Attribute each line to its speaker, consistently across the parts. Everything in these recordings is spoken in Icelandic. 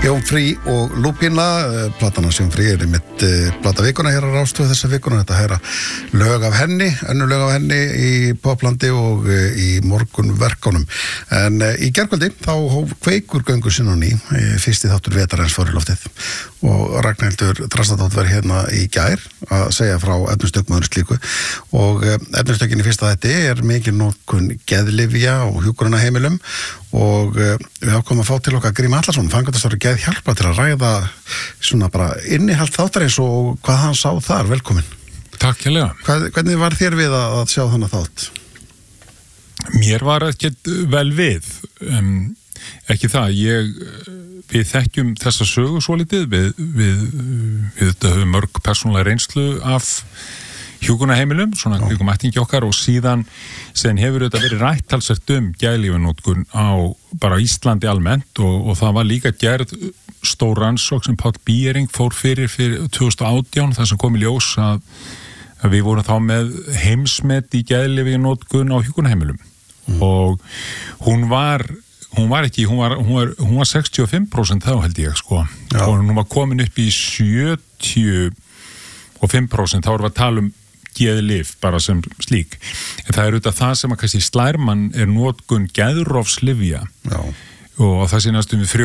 Speaker 1: Sjónfrí og Lúpína, platana Sjónfrí einmitt plata vikuna hér á Rástvö þessa vikuna, þetta heyra lög af henni, önnur lög af henni í poplandi og í morgunverkunum. En í gærkvöldi þá hóf Kveikur göngu sinna á ný, fyrsti þáttur vetarins fór í loftið og Ragnhildur Þrastardóttir var hérna í gær að segja frá efnistökmaður slíku og efnistökin í fyrsta þetta mikil notkun geðlyfja og hjúkrunarheimilum og við ákomum að fá til okkar Grím Atlason, framkvæmdastjóri Geðhjálpa til að ræða svona bara innihald þáttarins og hvað hann sá þar, velkomin.
Speaker 2: Takk hérlega.
Speaker 1: Hvernig var þér við að sjá þannig þátt?
Speaker 2: Mér var ekkert vel við, ekki það, við þekkjum þessa sögu svolítið, við höfum mörg persónulega reynslu af hjúkrunarheimilum, svona kringum ættingi okkar og síðan hefur þetta verið rætt talsvert geðlyfjanotkun á bara Íslandi almennt og það var líka gerð stór rannsókn sem Páll Bíering fór fyrir 2018 þar sem kom í ljós að við vorum þá með heimsmet í geðlyfjanotkun á hjúkrunarheimilum og hún var 65% þá held ég sko og hún var komin upp í 75%, þá erum við að tala geðlyf bara sem slík. En það auðvitað það sem að kannski slærmann notkun geðrofslyfja og það sé næstum við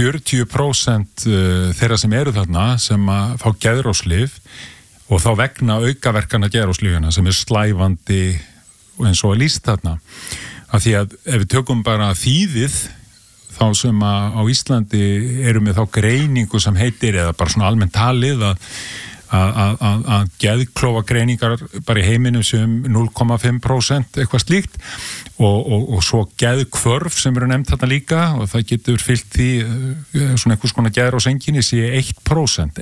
Speaker 2: 40% þeirra sem eru þarna sem að fá geðrofslyf og þá vegna aukaverkana geðrofslyfjana sem slævandi og eins og að lýst þarna. Af því að ef við tökum bara þýðið þá sem að á Íslandi erum við þá greiningu sem heitir eða bara svona almennt talið að geðklofa greiningar bara í heiminum sem 0,5% eitthvað slíkt og svo geðkvörf sem eru nefnt þarna líka og það getur fyllt því svona einhvers konar geðrósenginni sé 1%,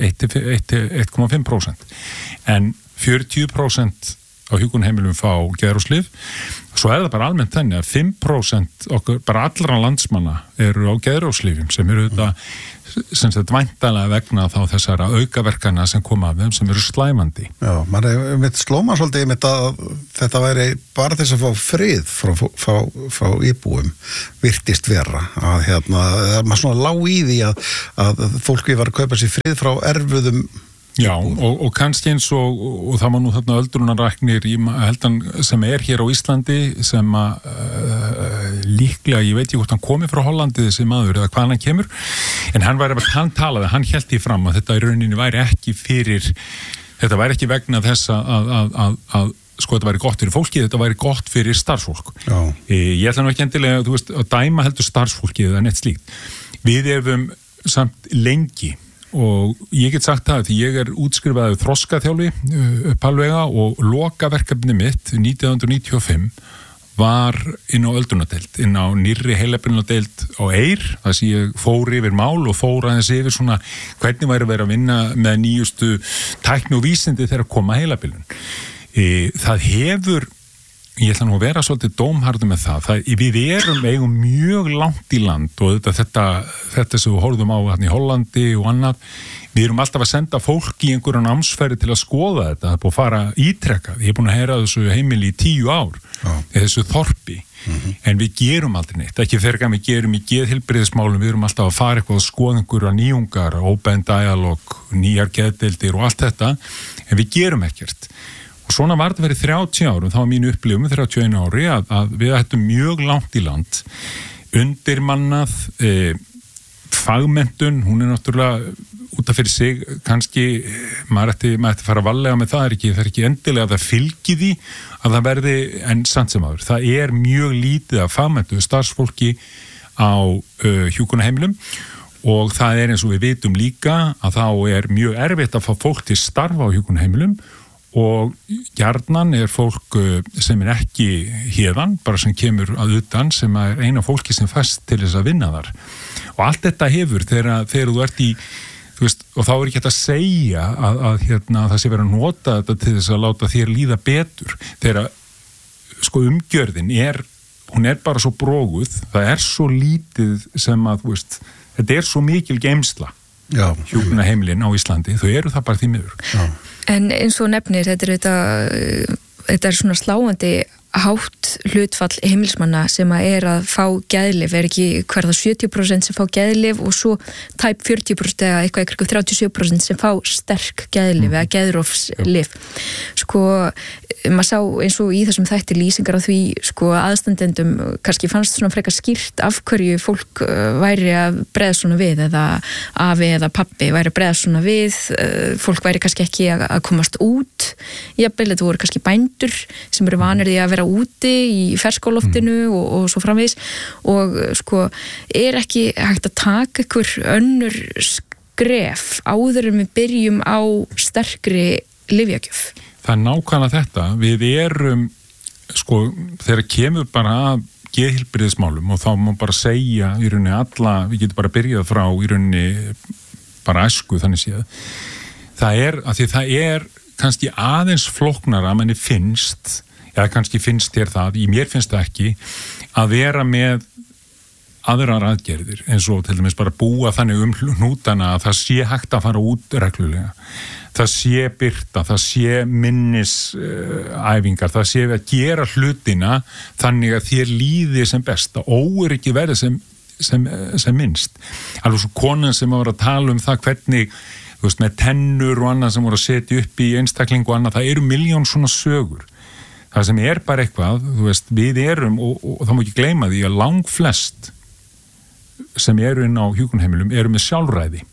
Speaker 2: 1,5% en 40% á hjúkrunarheimilum fá geðróslyf. Svo það bara almennt þannig að 5% okkur, bara allra landsmanna eru á geðróslyfjum sem eru þetta sem þetta væntanlega vegna þá þessara aukaverkana sem koma af þeim sem eru slæmandi. Já,
Speaker 1: maður sló maður svolítið með þetta væri bara þess að fá frið frá íbúum virtist vera að maður svona lá í því að fólki var að kaupa sér frið frá erfuðum.
Speaker 2: Já, og kannski eins og það var nú þarna öldrunarræknir sem hér á Íslandi sem að líklega, ég veit ekki hvort hann komi frá Hollandi þessi maður eða hvaðan hann kemur en hann hélt því fram að þetta í rauninni væri ekki þetta væri ekki vegna þess að sko þetta væri gott fyrir fólki, þetta væri gott fyrir starfsfólk. Ég ætla nú ekki endilega að dæma heldur starfsfólki eða neitt slíkt. Við hefum samt lengi og ég get sagt það því ég útskrifaður þroskaþjálfi uppalvega og lokaverkefni mitt 1995 var inn á öldrunardeild, inn á nýrri heilabilunardeild á Eyr, þar sem ég fór yfir mál og fór aðeins yfir svona hvernig væri að vera að vinna með nýjustu tækni og vísindi þegar koma heilabilun. Það hefur, ég ætla nú að vera svolítið dómharður með það við eigum mjög langt í land og þetta sem við horfum á hérna í Hollandi og annað, við erum alltaf að senda fólk í einhverjan námsferð til að skoða þetta, það er búið að fara ítrekkað, ég er búin að heyra þessu heimili í 10 ár, þessu þorpi, en við gerum aldrei neitt, ekki þegar við gerum í geðheilbrigðismálum, við erum alltaf að fara eitthvað að skoða einhverja nýjungar, open dialogue, nýjar geðdeildir og allt þetta, en við gerum ekkert. Og svona var þetta verið 30 árum, það var mín upplifun 31 ári að við ættum mjög langt í land, undirmannað, fagmenntun, hún náttúrulega út af fyrir sig, kannski maður ætti fara varlega með það er ekki endilega að það fylgi því að það verði en samt sem áður. Það er mjög lítið af fagmenntu starfsfólki á hjúkrunarheimilum og það eins og við vitum líka að þá mjög erfitt að fá fólk til starfa á hjúkrunarheimilum og gjarnan fólk sem ekki héðan, bara sem kemur að utan, sem eina fólki sem fæst til þess að vinna þar. Og allt þetta hefur þegar þú ert í, þú veist, og þá ekki hægt að segja að það sé verið að nota þetta til þess að láta þér líða betur. Þegar sko umgjörðin hún bara svo broguð, það svo lítið sem að, þú veist, þetta svo mikil geymsla. Hjúkrunarheimilin á Íslandi, þau eru það bara því miður.
Speaker 3: En eins og nefnir, þetta er svona sláandi hátt hlutfall heimilismanna sem að fá geðlyf, ekki hverða 70% sem fá geðlyf og svo tæp 40% eða eitthvað 37% sem fá sterk geðlyf eða geðrofslyf. Sko, maður sá eins og í þessum þætti lýsingar á því, sko, aðstandendum kannski fannst svona frekar skýrt af hverju fólk væri að bregða svona við, eða afi eða pabbi væri að bregða svona við, fólk væri kannski ekki að komast út, jafnvel þetta voru kannski bændur sem eru vanir því að vera úti í ferskóloftinu og svo framvegis, og sko, ekki hægt að taka ykkur önnur skref áður en við byrjum á sterkri lyfjagjöf?
Speaker 2: Það nákvæmlega þetta, við erum, sko, þegar kemur bara að geðheilbrigðismálum og þá má bara segja í rauninni alla, við getum bara byrjað frá í rauninni bara æsku þannig séð. Það er kannski aðeins flóknara að manni finnst, eða kannski finnst þér það, í mér finnst það ekki, að vera með aðrar aðgerðir, eins og til dæmis bara búa þannig hnútana að það sé hægt að fara út reglulega. Það sé birta, það sé minnisæfingar, það sé að gera hlutina þannig að þér líði sem best, að óöryggi verði sem minnst. Alveg svo konan sem var að tala um það hvernig, þú veist, með tennur og annað sem voru að setja upp í einstakling og annað, það eru miljón svona sögur. Það sem er bara eitthvað, þú veist, við erum, og það má ekki gleyma því að langflest sem eru inn á hjúkrunarheimilum eru með sjálfræði.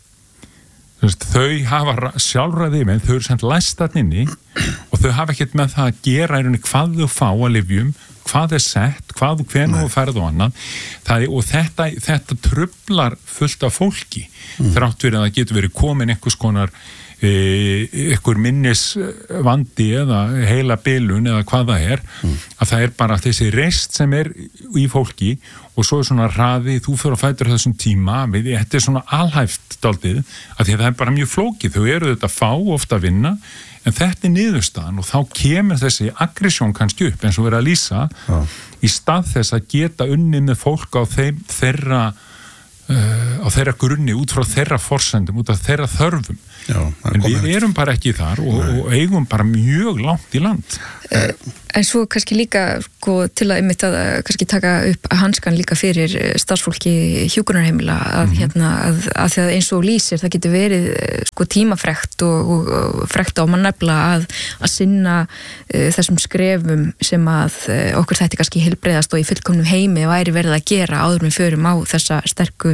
Speaker 2: Þau hafa sjálfræði með, þau eru sem læst þarna inni og þau hafa ekkert með það að gera í rauninni hvað þau fá að lyfjum, hvað er sett, hvað og hvenær og ferð og annað. Og þetta truflar fullt af fólki, þrátt fyrir að það getur verið komin einhvers konar einhver minnisvandi eða heila bilun eða hvað það er, að það er bara þessi reist sem er í fólki og svo er svona hraði, þú fyrir að fætur þessum tíma, þetta er svona alhæft daldið, að því að það er bara mjög flókið, þau eru þetta fá ofta að vinna, en þetta er niðurstaðan og þá kemur þessi aggressjón kannski upp eins og verið að lýsa, í stað þess að geta unnið með fólk á þeirra grunni, út frá þeirra forsendum, út af þeirra þörfum. En við erum bara ekki þar og eigum bara mjög langt í land.
Speaker 3: En svo kannski líka, sko, til að einmitt að kannski taka upp hanskan líka fyrir starfsfólki hjúkrunarheimila að því að eins og lýsir, það getur verið sko tímafrekt og frekt á mann nefnilega að sinna þessum skrefum sem að okkur þætti kannski heilbrigðast og í fullkomnum heimi væri verið að gera áður með förum á þessa sterku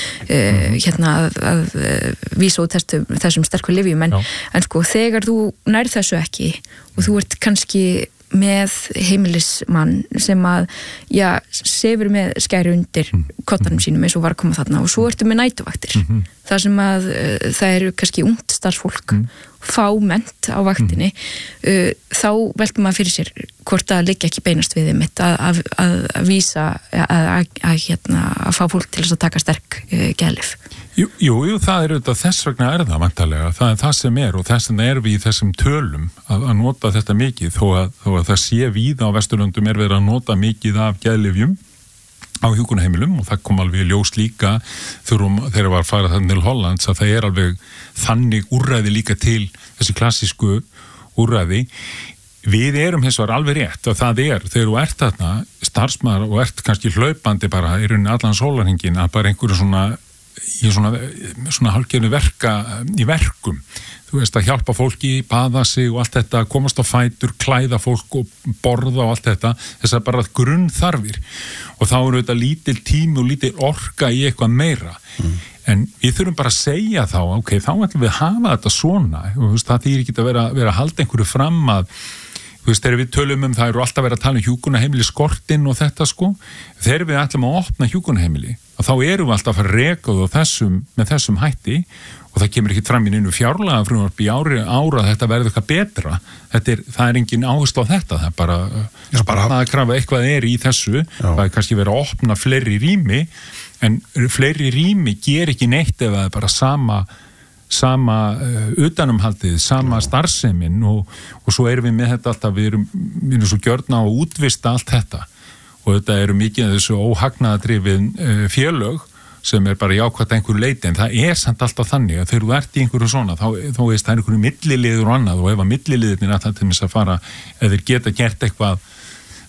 Speaker 3: að vísa út þessum sterku lyfjum, en sko þegar þú nærð þessu ekki og þú ert kannski með heimilismann sem að sefur með skæri undir kottanum sínum eins og var að koma þarna og svo ertu með nætuvaktir þar sem að það eru kannski ungt starfsfólk fámennt á vaktinni þá veltum maður fyrir sér hvort að liggja ekki beinast við þeim að vísa að fá fólk til þess að taka sterk geðlyf.
Speaker 2: Jú, það er auðvitað, þess vegna er það vantarlega, það er það sem er og þess vegna er við í þessum tölum að nota þetta mikið þó að það sé víða á Vesturlöndum er verið að nota mikið af geðlyfjum á hjúkrunarheimilum og það kom alveg ljós líka þegar var farið þannig til Hollands að það er alveg þannig úrræði líka til þessi klassísku úrræði. Við erum hins vegar alveg rétt og það er, þegar þú ert þarna starfsmaður og ert kannski hlaupandi bara í rauninni allan sólarhringinn að bara einhverju svona hálfgerðu í verkum. Þú veist að hjálpa fólki, baða sig og allt þetta, komast á fætur, klæða fólk og borða og allt þetta, þess að bara grunnþarfir. Og þá eru þetta lítil tími og lítil orka í eitthvað meira. En við þurfum bara að segja þá, ok, þá ætlum við að hafa þetta svona. Og, veist, það þýr ekki að vera að halda einhverju fram að þú veist, þegar við tölum það eru alltaf verið að tala hjúkrunarheimili skortinn og þetta sko, þegar við ætlum að opna hjúkrunarheimili, þá erum við alltaf að fara að reka með þessum hætti og það kemur ekki fram í neinu fjárlaga frumvarpi í ára að þetta verður eitthvað betra. Það er engin áherslu á þetta, það er bara að krafa eitthvað er í þessu, það er kannski verið að opna fleiri rými, en fleiri rými ger ekki neitt ef það er bara sama utanumhaldið, sama starfsemin og svo erum við með þetta alltaf, við erum svo gjörna á að útvista allt þetta og þetta eru mikið þessu óhagnaðadrifin félög sem er bara jákvæmt að einhverju leiti, en það er samt alltaf þannig að þegar þú ert í einhverju svona þá veist það er einhverju milliliður og annað og ef að milliliðirnir alltaf til þess að fara, ef þeir geta gert eitthvað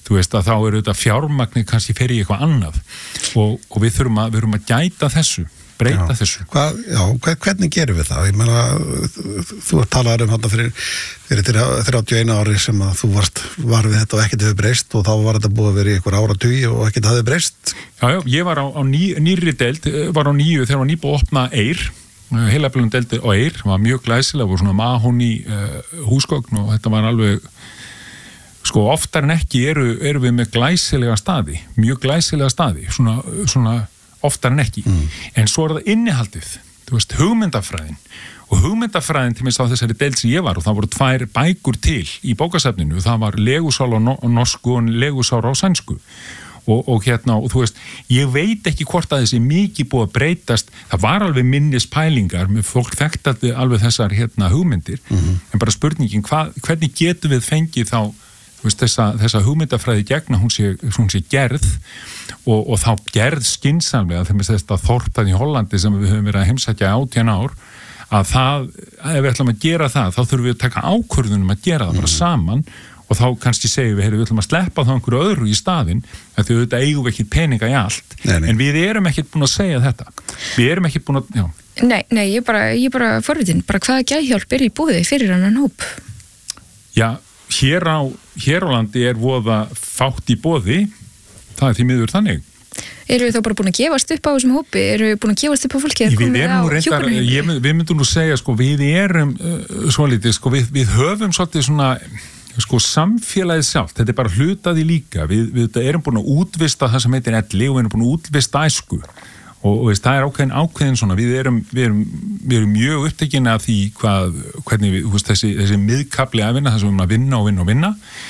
Speaker 2: þú veist að þá þetta fjármagnir kannski fer í eitthvað annað og við þurfum að gæta þessu, breyta þessu.
Speaker 1: Hvernig gerum við það? Ég meina, þú talaði þarna fyrir 31 ári sem að þú var við þetta og ekkert hefur breyst og þá var þetta búið að vera í einhver áratugi og ekkert hafði breyst.
Speaker 2: Já, ég var á nýrri deild, var á nýju þegar var nýbúið að opna Eyr, heilablöðum deildi á Eyr, var mjög glæsilega, voru svona mahóni húsgögn og þetta var alveg, sko oftar en ekki eru við með glæsilega staði, mjög glæsilega staði, svona oftar en ekki, en svo það innihaldið, þú veist, hugmyndafræðin og hugmyndafræðin til minnst á þessari deild sem ég var og það voru 2 bækur til í bókasafninu, það var legusál á norsku og legusál á sænsku og hérna, og þú veist, ég veit ekki hvort að þessi mikið búið að breytast, það var alveg minnispælingar, með fólk þekktaði alveg þessar hugmyndir, en bara spurningin, hvernig getum við fengið þá, þú veist, þessa hugmyndafræði gegna, hún sé gerð og þá gerð skynsamlega þegar þetta þorpað í Hollandi sem við höfum verið að heimsækja 18 ár, að það, ef við ætlum að gera það, þá þurfum við að taka ákvörðunum að gera það bara saman og þá kannski segjum við ætlum að sleppa þá einhverju öðru í staðinn, af því auðvitað eigum við ekki peninga í allt, en við erum ekkert búin að segja þetta. Við erum ekkert búin að, já.
Speaker 3: Nei, ég bara forvitin, bara hvaða geðhjálp í búði fyrir annan hóp?
Speaker 2: Já, hér á landi voða fátt í boði, það því miður þannig.
Speaker 3: Eru við þá bara búin að gefast upp á þessum hópi? Eru við búin að gefast upp á fólki að koma á hjúkrunarheimili? Við myndum nú segja, sko, við erum svolítið, sko, við höfum svolítið svona, sko, samfélagið sjálft, þetta bara hlutaði líka, við erum búin að útvista það sem heitir elli og við erum búin að útvista æsku og það ákveðin svona, við erum mjög upptekin af því hvernig við, þessi miðkafli að vinna, það sem við erum að vinna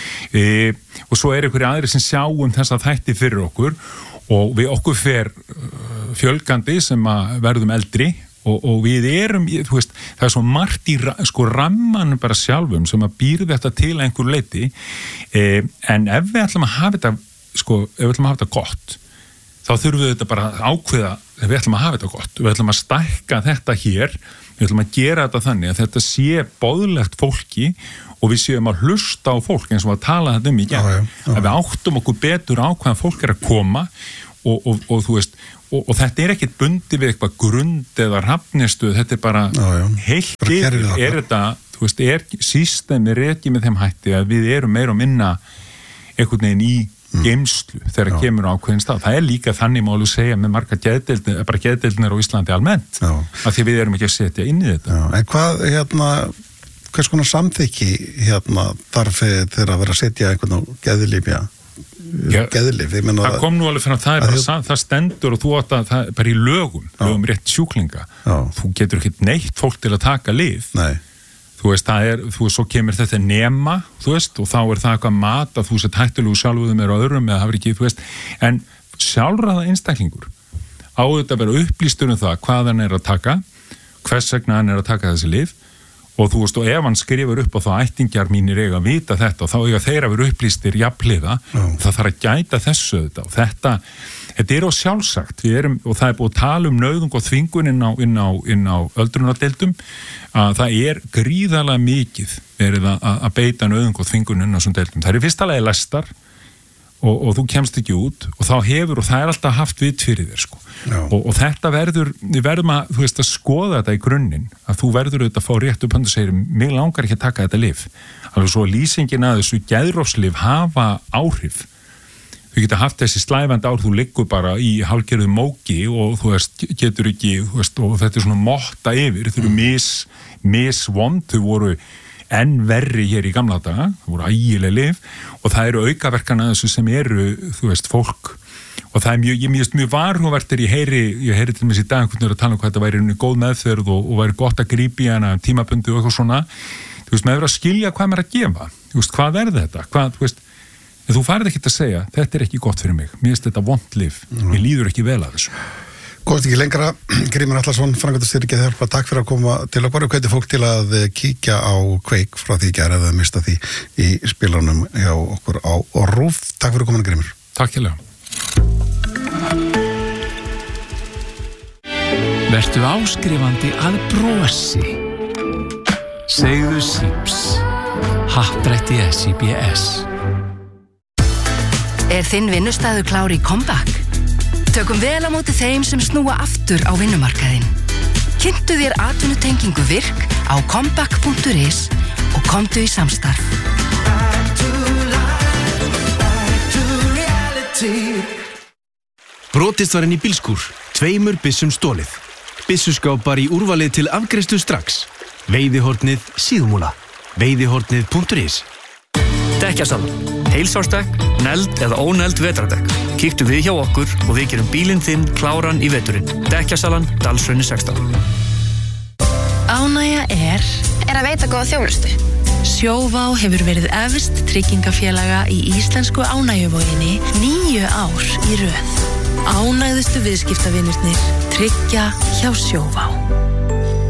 Speaker 3: og svo einhverju aðri sem sjáum þessa þætti fyrir okkur og við okkur fer fjölgandi sem að verðum eldri og við erum, þú veist, það svo margt í ramman bara sjálfum sem að býr þetta til einhver leiti en ef við ætlum að hafa þetta, sko, ef við ætlum að hafa þetta gott, þá þurfum við þetta bara að ákveða ef við ætlum að hafa þetta gott, við ætlum að stækka þetta hér, við ætlum að gera þetta þannig að þetta sé boðlegt fólki og við séum að hlusta á fólk eins og að tala þetta í gegn, að við áttum okkur betur á hvaðan fólk að koma og þú veist, og þetta ekkert bundið við eitthvað grund eða rafnistu, þetta bara heilt yfir þetta, þú veist, systemið ekki með þeim hætti að við erum meira og minna einhvern veginn í geimslu þegar kemur á ákveðin stað. Það líka þannig málu segja með marga geðdeildnir á Íslandi almennt, af því við erum ekki að setja inn í þetta.
Speaker 1: En hvað, hvers konar samþykki þarf þegar að vera að setja einhvern á geðlyf?
Speaker 2: Það kom nú alveg fyrir að það stendur og þú átt að það bara í lögum rétt sjúklinga. Þú getur ekki neitt fólk til að taka lyf. Nei. Þú veist, svo kemur þetta nema, þú veist, og þá það eitthvað mat að þú sett hættulegu sjálfuðum og öðrum eða hafur ekki, þú veist, en sjálfræða einstaklingur á þetta að vera upplýstur það hvað hann að taka, hvers vegna hann að taka þessi lyf og þú veist, og ef hann skrifur upp á þá ættingjar mínir eiga að vita þetta og þá eiga þeir að vera upplýstir jafnliða, það þarf að gæta þessu þetta og þetta á sjálfsagt, og það búið að tala nauðung og þvingun inn á öldrunardeildum, að það gríðarlega mikið verið að beita nauðung og þvingun inn á þessum deildum. Það fyrsta lagi lestar og þú kemst ekki út og þá og það alltaf haft vit fyrir þér, sko. Og þetta við verðum að, þú veist, að skoða þetta í grunninn, að þú verður auðvitað að fá rétt upp og segir, mig langar ekki að taka þetta lyf. Alveg svo lýsingin að þessu geðrofslyf hafa áhrif. Þú getur haft þessi slæfandi ár, þú liggur bara í hálfgerðu móki og þú veist, getur ekki, þú veist, og þetta svona motta yfir, þau eru misvond, þau voru enn verri hér í gamla daga, þau voru ægileg lyf og það eru aukaverkana þessu sem eru, þú veist, fólk og það mjög varhugavert þegar ég heyri til mér í dag hvernig að tala hvað þetta væri góð meðferð og væri gott að grípa í hana tímabundi og eitthvað svona, þú veist, maður að skilja hvað maður að gefa, þú veist, hvað þetta, þú veist, en þú farið ekki að segja, þetta ekki gott fyrir mig, mér finnst þetta vont lyf, mér líður ekki vel að þessu.
Speaker 1: Komst ekki lengra, Grímur Atlason, framkvæmdastjóri Geðhjálpar, takk fyrir að koma til okkar og hvetja fólk til að kíkja á Kveik frá því gær eða mista því í spilunum hjá okkur á RÚV. Takk fyrir að koma, Grímur.
Speaker 2: Takk hérlega.
Speaker 4: Vertu áskrifandi að brosi. Segðu síps. Happdrætti SIBS.
Speaker 5: þinn vinnustæður klár í comeback? Tökum vel á móti þeim sem snúa aftur á vinnumarkaðinn. Kynntu þér atvinnutengingu virk á comeback.is og komdu í samstarf.
Speaker 6: Brotist var inn í bílskúr, 2 byssum stolið. Byssuskápar í úrvalið til afgreiðslu strax. Veiðihornið síðumúla. Veiðihornið.is.
Speaker 7: Dekkjasalan. Heilsársdekk, negld eða ónegld vetrardekk. Kíktu við hjá okkur og við gerum bílinn þinn kláran í veturinn. Dekkjasalan, Dalshrauni 16.
Speaker 8: Ánægja er að veita góða þjónustu. Sjóvá hefur verið efst tryggingafélaga í íslensku ánægjuvoginni 9 ár í röð. Ánægðustu viðskiptavinirnir tryggja hjá Sjóvá.